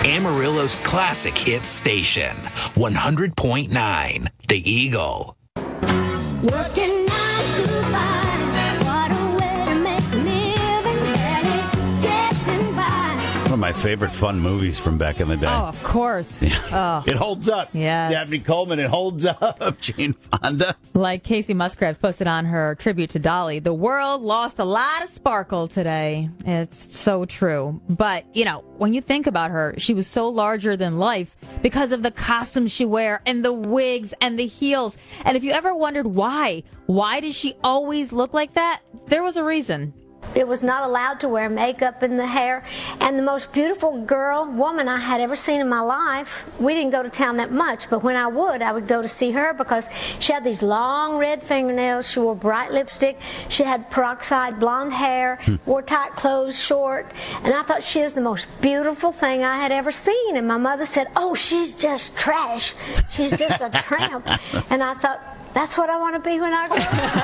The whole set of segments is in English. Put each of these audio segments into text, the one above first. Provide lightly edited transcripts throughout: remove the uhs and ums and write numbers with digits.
Amarillo's classic hit station, 100.9 The Eagle. Working 9 to 5, what a way to make a living, barely getting by. One of my favorite fun movies from back in the day. Oh, of course. Oh. It holds up. Yes. Dabney Coleman, it holds up. Jane Fonda. Like Casey Musgraves posted on her tribute to Dolly, the world lost a lot of sparkle today. It's so true. But, when you think about her, she was so larger than life because of the costumes she wear and the wigs and the heels. And if you ever wondered why did she always look like that? There was a reason. It was not allowed to wear makeup in the hair. And the most beautiful woman I had ever seen in my life, we didn't go to town that much, but when I would go to see her because she had these long red fingernails, she wore bright lipstick, she had peroxide blonde hair, wore tight clothes, short, and I thought she was the most beautiful thing I had ever seen. And my mother said, "Oh, she's just trash. She's just a tramp." And I thought, that's what I want to be when I grow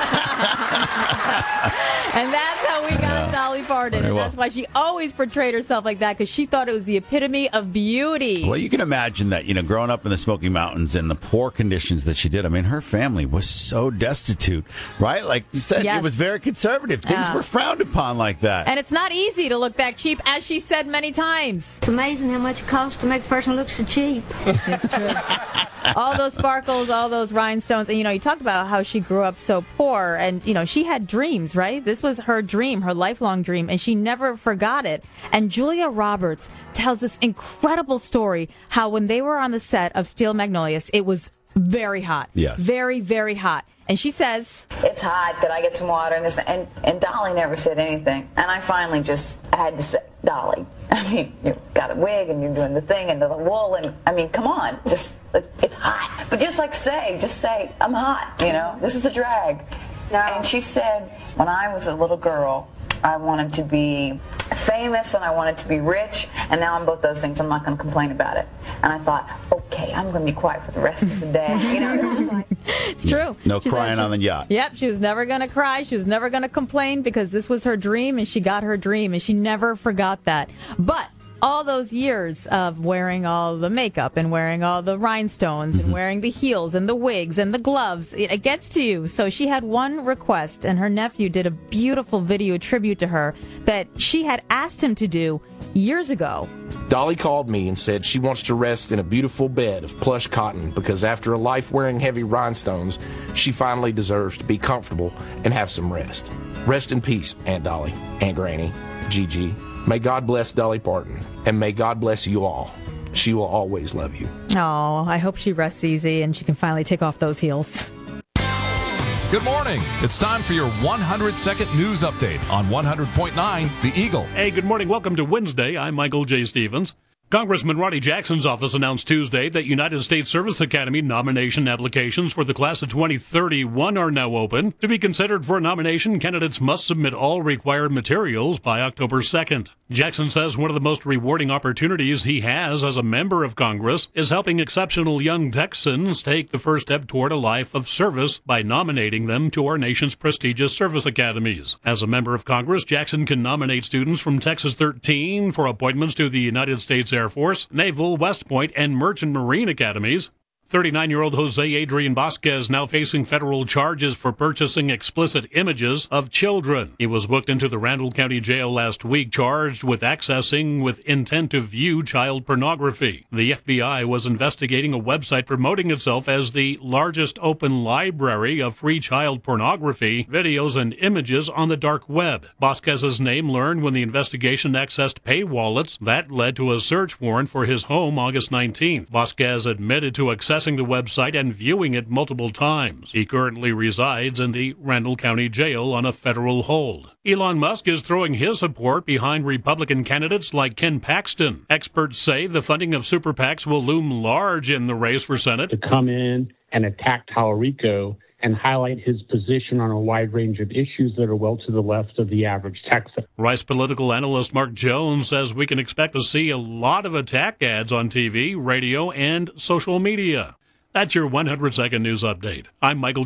up. And that's how we got Dolly Parton. And that's why she always portrayed herself like that, because she thought it was the epitome of beauty. Well, you can imagine that, growing up in the Smoky Mountains and the poor conditions that she did. I mean, her family was so destitute, right? Like you said, Yes. It was very conservative. Things were frowned upon like that. And it's not easy to look that cheap, as she said many times. It's amazing how much it costs to make a person look so cheap. It's true. All those sparkles, all those rhinestones. And, you talked about how she grew up so poor. And, she had dreams, right? This was her dream, her lifelong dream. And she never forgot it. And Julia Roberts tells this incredible story how when they were on the set of Steel Magnolias, it was very hot. Yes. Very, very hot. And she says, "It's hot. Could I get some water?" And this, and Dolly never said anything. And I finally I had to say, "Dolly, I mean, you've got a wig and you're doing the thing and the wool, and I mean, come on, it's hot. But just say, I'm hot. This is a drag." No. And she said, "When I was a little girl, I wanted to be famous and I wanted to be rich, and now I'm both those things. I'm not going to complain about it." And I thought, okay, I'm going to be quiet for the rest of the day. It was like, it's true. No crying on the yacht. Yep, she was never going to cry. She was never going to complain because this was her dream, and she got her dream, and she never forgot that. But all those years of wearing all the makeup and wearing all the rhinestones and wearing the heels and the wigs and the gloves, it gets to you. So she had one request, and her nephew did a beautiful video tribute to her that she had asked him to do years ago. Dolly called me and said she wants to rest in a beautiful bed of plush cotton because after a life wearing heavy rhinestones, she finally deserves to be comfortable and have some rest. Rest in peace, Aunt Dolly, Aunt Granny, Gigi. May God bless Dolly Parton, and may God bless you all. She will always love you. Oh, I hope she rests easy and she can finally take off those heels. Good morning. It's time for your 100-second news update on 100.9 The Eagle. Hey, good morning. Welcome to Wednesday. I'm Michael J. Stevens. Congressman Ronnie Jackson's office announced Tuesday that United States Service Academy nomination applications for the class of 2031 are now open. To be considered for a nomination, candidates must submit all required materials by October 2nd. Jackson says one of the most rewarding opportunities he has as a member of Congress is helping exceptional young Texans take the first step toward a life of service by nominating them to our nation's prestigious service academies. As a member of Congress, Jackson can nominate students from Texas 13 for appointments to the United States Air Force, Naval, West Point, and Merchant Marine academies. 39-year-old Jose Adrian Vasquez now facing federal charges for purchasing explicit images of children. He was booked into the Randall County Jail last week, charged with accessing with intent to view child pornography. The FBI was investigating a website promoting itself as the largest open library of free child pornography, videos, and images on the dark web. Vasquez's name learned when the investigation accessed pay wallets. That led to a search warrant for his home August 19th. Vasquez admitted to accessing the website and viewing it multiple times. He currently resides in the Randall County Jail on a federal hold. Elon Musk is throwing his support behind Republican candidates like Ken Paxton. Experts say the funding of super PACs will loom large in the race for Senate. To come in and attack Tallarico and highlight his position on a wide range of issues that are well to the left of the average Texan. Rice political analyst Mark Jones says we can expect to see a lot of attack ads on TV, radio, and social media. That's your 100-second news update. I'm Michael